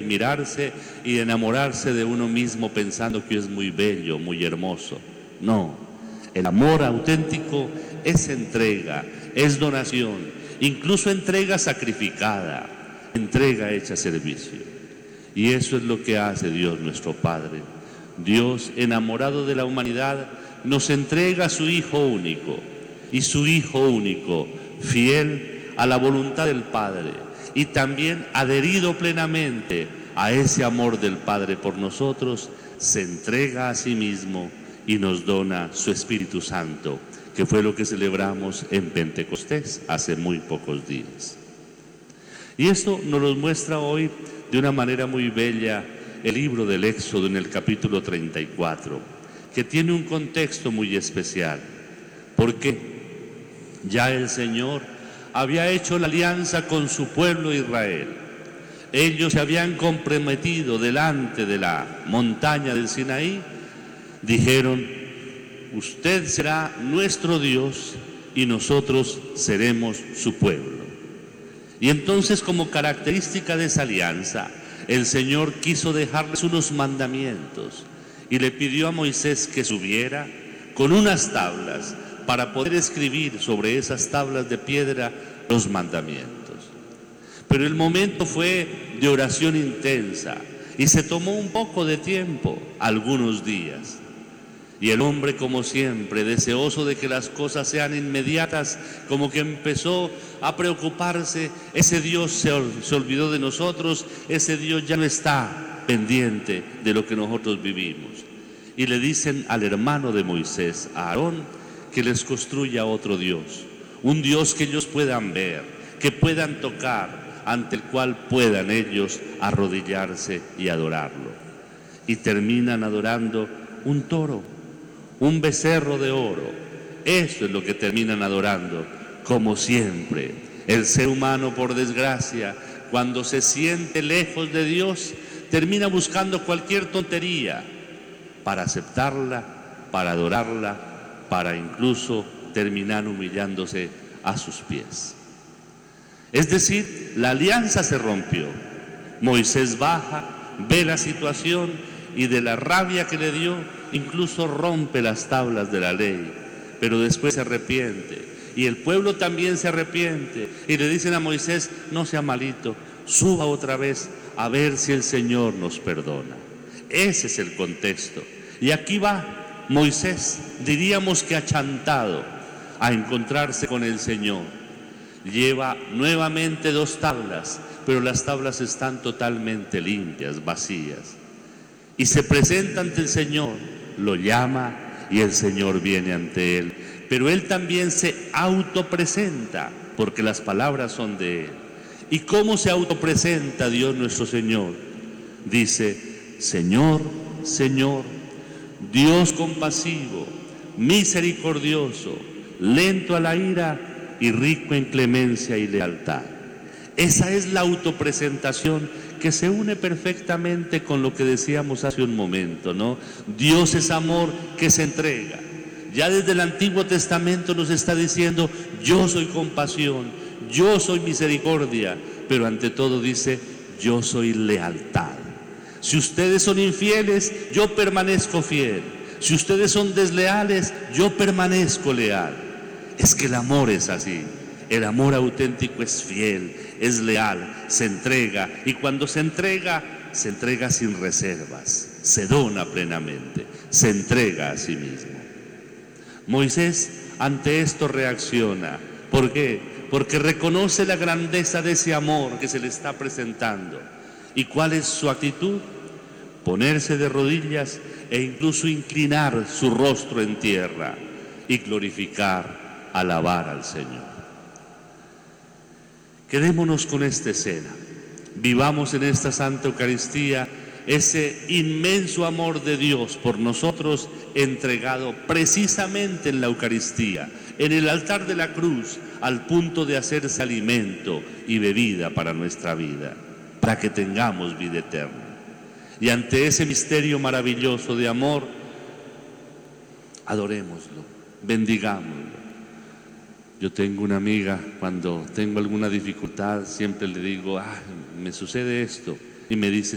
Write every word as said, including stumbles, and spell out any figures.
admirarse y enamorarse de uno mismo pensando que es muy bello, muy hermoso. No, el amor auténtico es entrega, es donación, incluso entrega sacrificada, entrega hecha servicio. Y eso es lo que hace Dios nuestro Padre. Dios, enamorado de la humanidad, nos entrega a su Hijo único, y su Hijo único, fiel a la voluntad del Padre, y también adherido plenamente a ese amor del Padre por nosotros, se entrega a sí mismo y nos dona su Espíritu Santo, que fue lo que celebramos en Pentecostés hace muy pocos días. Y esto nos lo muestra hoy de una manera muy bella el libro del Éxodo en el capítulo treinta y cuatro, que tiene un contexto muy especial, porque ya el Señor había hecho la alianza con su pueblo Israel. Ellos se habían comprometido delante de la montaña del Sinaí, dijeron: usted será nuestro Dios y nosotros seremos su pueblo. Y entonces, como característica de esa alianza, el Señor quiso dejarles unos mandamientos y le pidió a Moisés que subiera con unas tablas para poder escribir sobre esas tablas de piedra los mandamientos. Pero el momento fue de oración intensa y se tomó un poco de tiempo, algunos días. Y el hombre, como siempre, deseoso de que las cosas sean inmediatas, como que empezó a preocuparse. Ese Dios se, se olvidó de nosotros, ese Dios ya no está pendiente de lo que nosotros vivimos. Y le dicen al hermano de Moisés, a Aarón, que les construya otro Dios, un Dios que ellos puedan ver, que puedan tocar, ante el cual puedan ellos arrodillarse y adorarlo. Y terminan adorando un toro, un becerro de oro. Eso es lo que terminan adorando, como siempre. El ser humano, por desgracia, cuando se siente lejos de Dios, termina buscando cualquier tontería para aceptarla, para adorarla, para incluso terminar humillándose a sus pies. Es decir, la alianza se rompió. Moisés baja, ve la situación y de la rabia que le dio, incluso rompe las tablas de la ley, pero después se arrepiente, y el pueblo también se arrepiente, y le dicen a Moisés: no sea malito, suba otra vez a ver si el Señor nos perdona. Ese es el contexto. Y aquí va Moisés, diríamos que achantado, a encontrarse con el Señor. Lleva nuevamente dos tablas, pero las tablas están totalmente limpias, vacías. Y se presenta ante el Señor, lo llama y el Señor viene ante él. Pero él también se autopresenta, porque las palabras son de él. ¿Y cómo se autopresenta Dios nuestro Señor? Dice: Señor, Señor, Dios compasivo, misericordioso, lento a la ira y rico en clemencia y lealtad. Esa es la autopresentación que se une perfectamente con lo que decíamos hace un momento, ¿no? Dios es amor que se entrega. Ya desde el Antiguo Testamento nos está diciendo: yo soy compasión, yo soy misericordia, pero ante todo dice: yo soy lealtad. Si ustedes son infieles, yo permanezco fiel. Si ustedes son desleales, yo permanezco leal. Es que el amor es así. El amor auténtico es fiel, es leal, se entrega, y cuando se entrega, se entrega sin reservas, se dona plenamente, se entrega a sí mismo. Moisés ante esto reacciona. ¿Por qué? Porque reconoce la grandeza de ese amor que se le está presentando. ¿Y cuál es su actitud? Ponerse de rodillas e incluso inclinar su rostro en tierra y glorificar, alabar al Señor. Quedémonos con esta escena, vivamos en esta Santa Eucaristía ese inmenso amor de Dios por nosotros, entregado precisamente en la Eucaristía, en el altar de la cruz, al punto de hacerse alimento y bebida para nuestra vida, para que tengamos vida eterna. Y ante ese misterio maravilloso de amor, adorémoslo, bendigámoslo. Yo tengo una amiga, cuando tengo alguna dificultad, siempre le digo: ah, me sucede esto, y me dice: